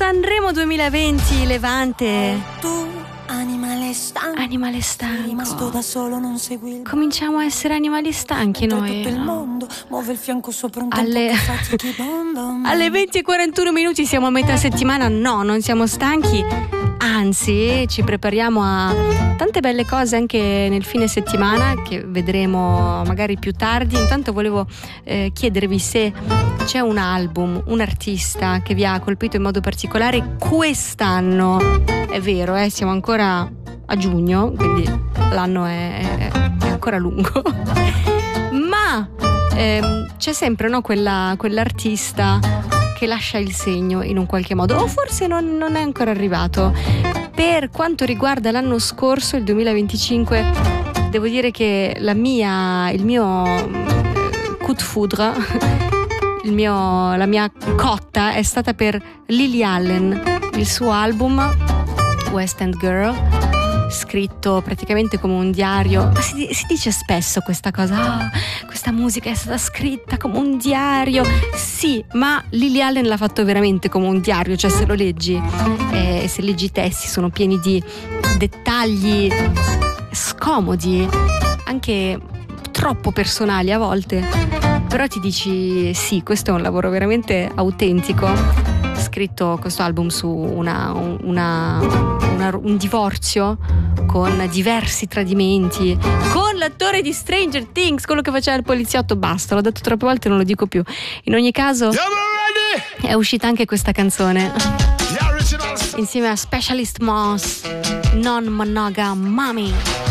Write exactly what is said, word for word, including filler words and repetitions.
Sanremo duemilaventi, Levante. Tu, animale stanco, Animale stanco. rimasto da solo, non segui il Cominciamo a essere animali stanchi noi. tutto il no? mondo, muove il fianco sopra un Alle- tempo che fatichi, bom, bom. Alle venti e quarantuno minuti siamo a metà settimana. No, non siamo stanchi. Anzi, ci prepariamo a tante belle cose anche nel fine settimana che vedremo magari più tardi. Intanto volevo eh, chiedervi se c'è un album, un artista che vi ha colpito in modo particolare quest'anno. È vero, eh, siamo ancora a giugno, quindi l'anno è, è ancora lungo. Ma ehm, c'è sempre, no, quella, quell'artista che lascia il segno in un qualche modo, o forse non, non è ancora arrivato. Per quanto riguarda l'anno scorso, il duemilaventicinque, devo dire che la mia, il mio eh, coup de foudre, il mio, la mia cotta è stata per Lily Allen, il suo album West End Girl, scritto praticamente come un diario. Ma si, si dice spesso questa cosa, oh, questa musica è stata scritta come un diario. Sì, ma Lily Allen l'ha fatto veramente come un diario, cioè se lo leggi e eh, se leggi i testi sono pieni di dettagli scomodi, anche troppo personali a volte, però ti dici sì, questo è un lavoro veramente autentico. Scritto questo album su una, una, una, un divorzio con diversi tradimenti, con l'attore di Stranger Things, quello che faceva il poliziotto. Basta, l'ho detto troppe volte, non lo dico più. In ogni caso è uscita anche questa canzone insieme a Specialist Moss, Non Monogam Mommy.